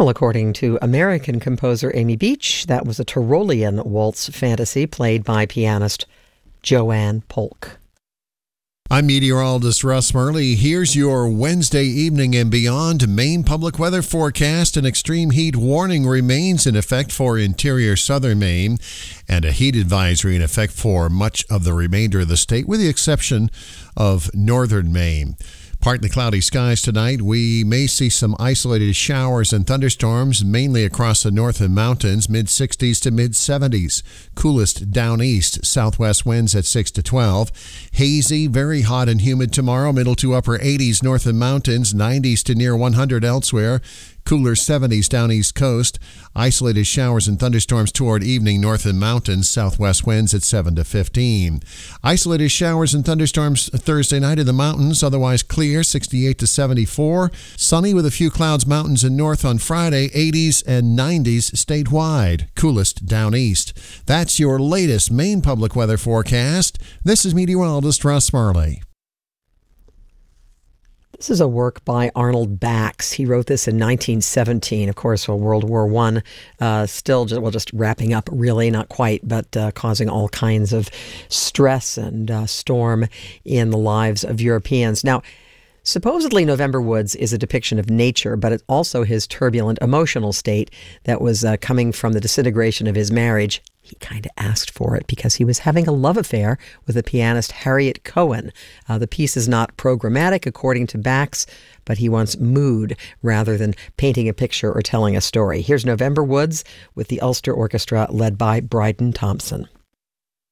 Well, according to American composer Amy Beach, that was a Tyrolean waltz fantasy played by pianist Joanne Polk. I'm meteorologist Russ Murley. Here's your Wednesday evening and beyond Maine public weather forecast. An extreme heat warning remains in effect for interior southern Maine, and a heat advisory in effect for much of the remainder of the state, with the exception of northern Maine. Partly cloudy skies tonight. We may see some isolated showers and thunderstorms, mainly across the northern mountains, mid-60s to mid-70s. Coolest down east, southwest winds at 6 to 12. Hazy, very hot and humid tomorrow, middle to upper 80s northern mountains, 90s to near 100 elsewhere. Cooler 70s down east coast. Isolated showers and thunderstorms toward evening northern mountains. Southwest winds at 7 to 15. Isolated showers and thunderstorms Thursday night in the mountains. Otherwise clear, 68 to 74. Sunny with a few clouds mountains and north on Friday. 80s and 90s statewide. Coolest down east. That's your latest Maine public weather forecast. This is meteorologist Russ Murley. This is a work by Arnold Bax. He wrote this in 1917, of course, while World War I, still just wrapping up, really, not quite, but causing all kinds of stress and storm in the lives of Europeans. Now, supposedly November Woods is a depiction of nature, but it's also his turbulent emotional state that was coming from the disintegration of his marriage. He kind of asked for it because he was having a love affair with the pianist Harriet Cohen. The piece is not programmatic, according to Bax, but he wants mood rather than painting a picture or telling a story. Here's November Woods with the Ulster Orchestra led by Bryden Thompson.